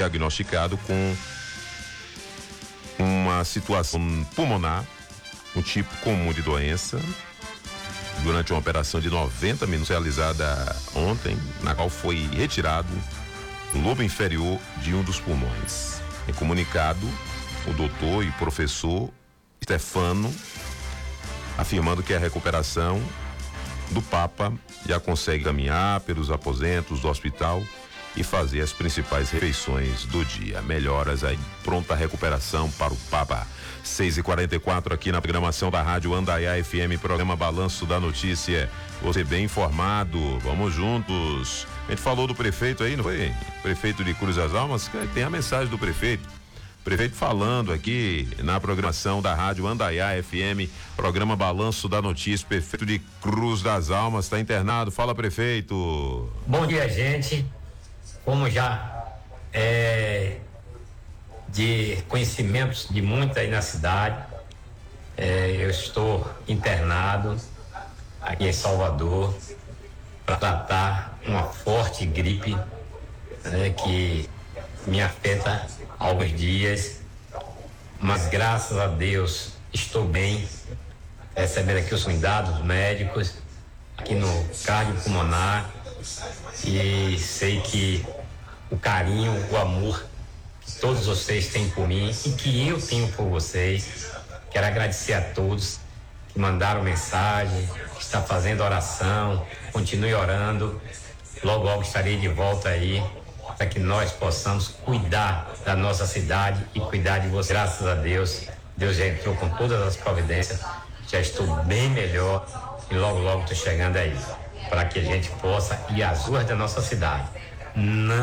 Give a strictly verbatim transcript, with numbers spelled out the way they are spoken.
diagnosticado com uma situação pulmonar, um tipo comum de doença, durante uma operação de noventa minutos realizada ontem, na qual foi retirado o lobo inferior de um dos pulmões. Em comunicado, o doutor e professor Stefano afirmando que a recuperação do Papa já consegue caminhar pelos aposentos do hospital e fazer as principais refeições do dia. Melhoras aí, pronta recuperação para o Papa. seis e quarenta e quatro aqui na programação da Rádio Andaiá F M, programa Balanço da Notícia. Você bem informado, vamos juntos. A gente falou do prefeito aí, não foi? Prefeito de Cruz das Almas, tem a mensagem do prefeito. Prefeito falando aqui na programação da Rádio Andaiá F M, programa Balanço da Notícia. Prefeito de Cruz das Almas está internado. Fala, prefeito. Bom dia, gente. Como já é de conhecimentos de muita aí na cidade, é, eu estou internado aqui em Salvador para tratar uma forte gripe, né, que me afeta há alguns dias, mas graças a Deus estou bem, recebendo aqui os cuidados médicos aqui no cardiopulmonar, e sei que o carinho, o amor que todos vocês têm por mim e que eu tenho por vocês, quero agradecer a todos que mandaram mensagem, que está fazendo oração, continue orando, logo logo estarei de volta aí para que nós possamos cuidar da nossa cidade e cuidar de você. Graças a Deus, Deus já entrou com todas as providências, já estou bem melhor e logo logo estou chegando aí, para que a gente possa ir às ruas da nossa cidade. Não